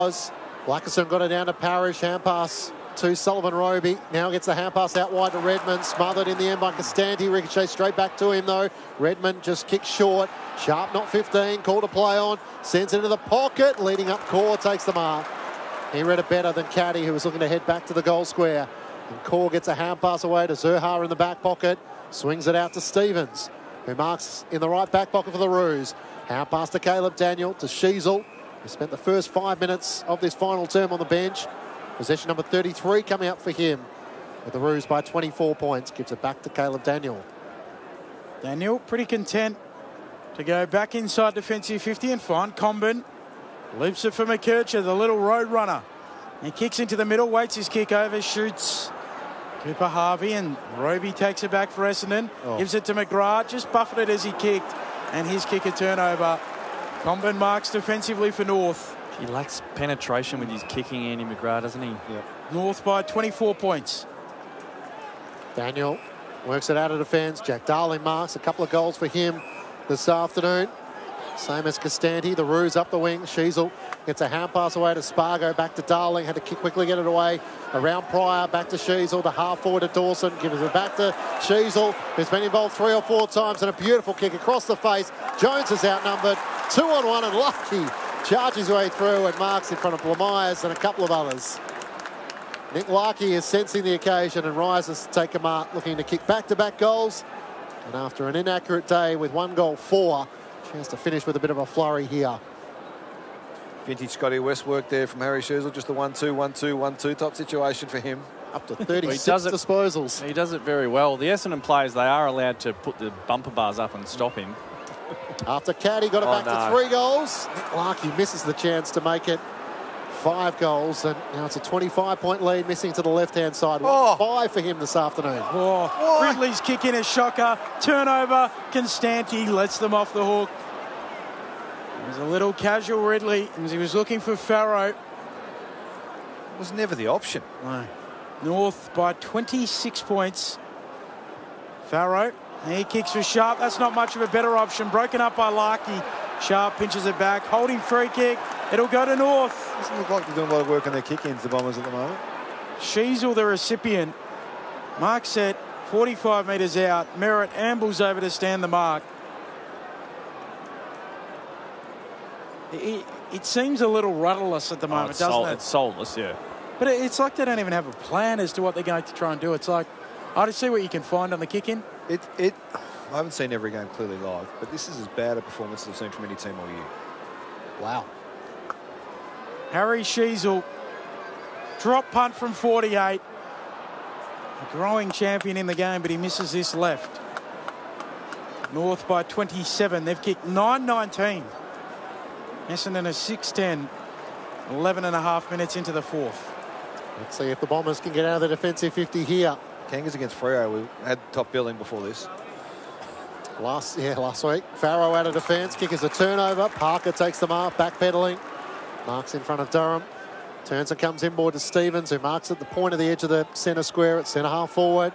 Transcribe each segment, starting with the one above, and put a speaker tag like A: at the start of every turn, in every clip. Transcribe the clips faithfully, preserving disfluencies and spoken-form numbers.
A: Blackerson got it down to Parrish. Hand pass to Sullivan Roby. Now gets the hand pass out wide to Redmond. Smothered in the end by Costanti. Ricochet straight back to him though. Redmond just kicks short. Sharp not fifteen. Call to play on. Sends it into the pocket. Leading up Core takes the mark. He read it better than Caddy, who was looking to head back to the goal square. And Core gets a hand pass away to Zurhar in the back pocket. Swings it out to Stevens, who marks in the right back pocket for the Roos. Hand pass to Caleb Daniel, to Sheasel, who spent the first five minutes of this final term on the bench. Possession number thirty-three coming up for him. With the Roos by twenty-four points. Gives it back to Caleb Daniel.
B: Daniel pretty content to go back inside defensive fifty and find Comben. Loops it for McKercher, the little road runner. He kicks into the middle, waits his kick over, shoots Cooper Harvey, and Roby takes it back for Essendon. Oh. Gives it to McGrath, just buffeted as he kicked, and his kick a turnover. Comben marks defensively for North.
C: He lacks penetration with his kicking, Andy McGrath, doesn't he?
B: Yep. North by twenty-four points.
A: Daniel works it out of defence. Jack Darling marks a couple of goals for him this afternoon. Same as Costanti. The Roos up the wing. Sheasel gets a hand pass away to Spargo. Back to Darling. Had to kick, quickly get it away. Around Pryor. Back to Sheasel. The half forward to Dawson. Gives it back to Sheasel, who's been involved three or four times. And a beautiful kick across the face. Jones is outnumbered. Two on one, and Lucky charges his way through and marks in front of Blamires and a couple of others. Nick Larkey is sensing the occasion and rises to take a mark, looking to kick back-to-back goals. And after an inaccurate day with one goal four, chance to finish with a bit of a flurry here.
D: Vintage Scotty West work there from Harry Sheasel. Just a one two, one two, one two type situation for him.
A: Up to thirty-six
C: well, he it,
A: disposals.
C: He does it very well. The Essendon players, they are allowed to put the bumper bars up and stop him.
A: After Caddy got it
C: oh,
A: back
C: no.
A: to three goals, Nick Larkey misses the chance to make it five goals, and now it's a twenty-five point lead, missing to the left-hand side.
D: Oh.
A: Five for him this afternoon.
B: Oh,
D: Why?
B: Ridley's kick in a shocker. Turnover. Constanti lets them off the hook. It was a little casual Ridley, as he was looking for Farrow.
D: It was never the option.
B: No. North by twenty-six points. Farrow, he kicks for Sharp. That's not much of a better option. Broken up by Larkey. Sharp pinches it back. Holding free kick. It'll go to North.
D: Doesn't look like they're doing a lot of work on their kick-ins, the Bombers, at the moment.
B: Sheasel, the recipient. Mark set, forty-five metres out. Merritt ambles over to stand the mark. It, it seems a little rudderless at the moment,
C: oh, it's
B: doesn't
C: soul,
B: it?
C: It's soulless, yeah.
B: But it, it's like they don't even have a plan as to what they're going to try and do. It's like, I just see what you can find on the kick-in.
D: It, it, I haven't seen every game clearly live, but this is as bad a performance as I've seen from any team all year.
A: Wow.
B: Harry Sheasel, drop punt from forty-eight. A growing champion in the game, but he misses this left. North by twenty-seven. They've kicked nine nineteen. Essendon a six ten. eleven and a half minutes into the fourth.
A: Let's see if the Bombers can get out of the defensive fifty here.
D: Kangas against Freo, we had top billing before this.
A: Last, yeah, last week. Farrow out of defence. Kick is a turnover. Parker takes the mark, backpedaling. Marks in front of Durham. Turns and comes inboard to Stevens, who marks at the point of the edge of the centre square at centre half forward.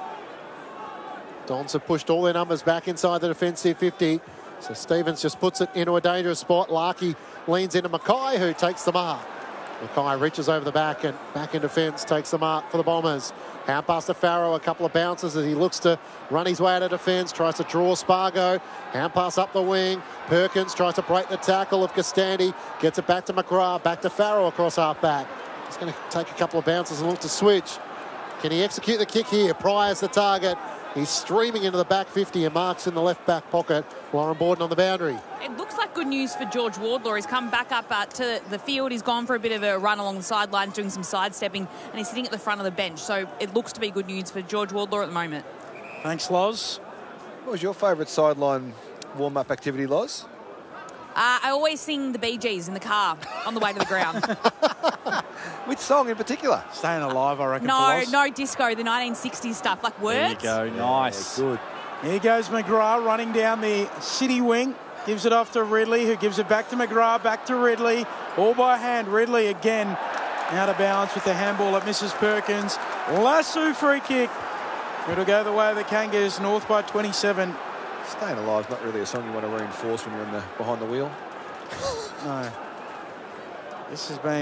A: Dons have pushed all their numbers back inside the defensive fifty. So Stevens just puts it into a dangerous spot. Larkey leans into Mackay, who takes the mark. Mackay reaches over the back and back in defence, takes the mark for the Bombers. Hand pass to Farrow, a couple of bounces as he looks to run his way out of defence, tries to draw Spargo. Hand pass up the wing. Perkins tries to break the tackle of Costanti, gets it back to McGrath, back to Farrow across half back. He's going to take a couple of bounces and look to switch. Can he execute the kick here? Pryor's the target. He's streaming into the back fifty and marks in the left back pocket. Lauren Borden on the boundary.
E: It looks like good news for George Wardlaw. He's come back up uh, to the field. He's gone for a bit of a run along the sidelines, doing some sidestepping, and he's sitting at the front of the bench. So it looks to be good news for George Wardlaw at the moment.
B: Thanks, Loz.
D: What was your favourite sideline warm-up activity, Loz?
E: Uh, I always sing the Bee Gees in the car on the way to the ground.
D: Which song in particular?
B: Staying Alive, I reckon.
E: No, no disco, the nineteen sixties stuff, like Words.
C: There you go, nice.
D: Yeah, good.
B: Here goes McGrath running down the city wing. Gives it off to Ridley, who gives it back to McGrath, back to Ridley. All by hand. Ridley again out of balance with the handball at Missus Perkins. Lasso free kick. It'll go the way of the Kangas. North by twenty-seven.
D: Staying Alive is not really a song you want to reinforce when you're in the behind the wheel.
B: No. This has been